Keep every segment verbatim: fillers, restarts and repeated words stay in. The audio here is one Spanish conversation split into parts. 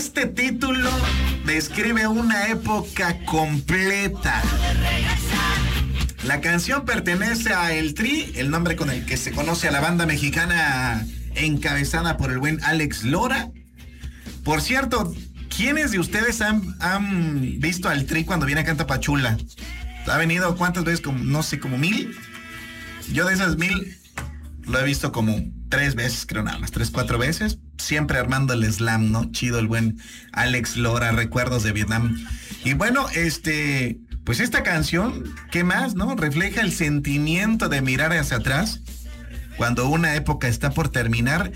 Este título describe una época completa. La canción pertenece a El Tri, el nombre con el que se conoce a la banda mexicana encabezada por el buen Alex Lora. Por cierto, ¿quiénes de ustedes han, han visto al Tri cuando viene acá en Tapachula? ¿Ha venido cuántas veces? Como, no sé, como mil. Yo de esas mil lo he visto como tres veces, creo nada más, tres, cuatro veces. Siempre armando el slam, ¿no? Chido el buen Alex Lora, recuerdos de Vietnam. Y bueno, este, pues esta canción, ¿qué más, no? Refleja el sentimiento de mirar hacia atrás cuando una época está por terminar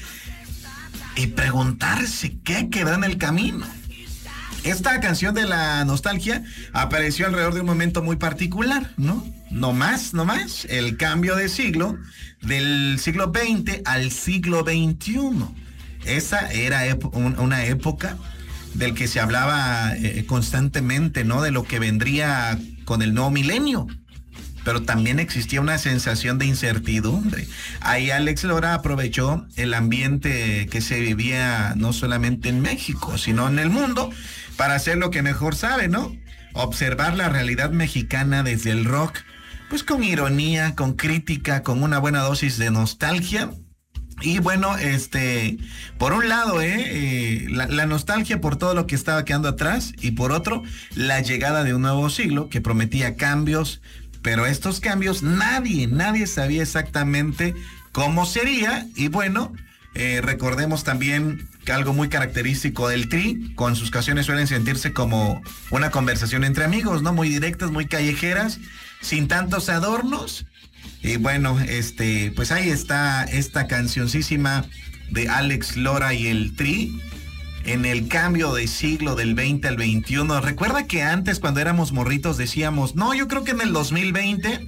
y preguntarse qué quedó en el camino. Esta canción de la nostalgia apareció alrededor de un momento muy particular, ¿no? No más, no más, el cambio de siglo, del siglo veinte al siglo veintiuno. Esa era ep- un, una época del que se hablaba eh, constantemente, ¿no? De lo que vendría con el nuevo milenio. Pero también existía una sensación de incertidumbre. Ahí Alex Lora aprovechó el ambiente que se vivía no solamente en México, sino en el mundo, para hacer lo que mejor sabe, ¿no? Observar la realidad mexicana desde el rock, pues con ironía, con crítica, con una buena dosis de nostalgia. Y bueno, este, por un lado, eh, eh, la, la nostalgia por todo lo que estaba quedando atrás, y por otro, la llegada de un nuevo siglo que prometía cambios, pero estos cambios nadie, nadie sabía exactamente cómo sería. Y bueno, eh, recordemos también que algo muy característico del Tri, con sus canciones suelen sentirse como una conversación entre amigos, ¿no? Muy directas, muy callejeras, sin tantos adornos. Y bueno, este, pues ahí está esta cancioncísima de Alex Lora y el Tri en el cambio de siglo del veinte al veintiuno. Recuerda que antes, cuando éramos morritos, decíamos, no, yo creo que en el dos mil veinte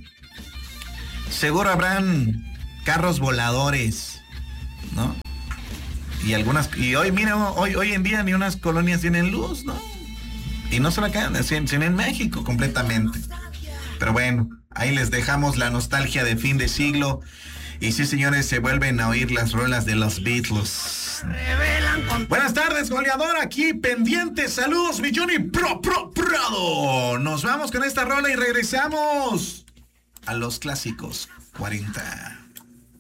seguro habrán carros voladores, ¿no? Y algunas, y hoy, mira, hoy, hoy en día ni unas colonias tienen luz, ¿no? Y no solo acá, sino en México completamente. Pero bueno, ahí les dejamos la nostalgia de fin de siglo. Y sí, señores, se vuelven a oír las rolas de los Beatles. Buenas tardes, goleador, aquí pendiente. Saludos, mi Johnny Pro, Pro, Prado. Nos vamos con esta rola y regresamos a los clásicos cuarenta.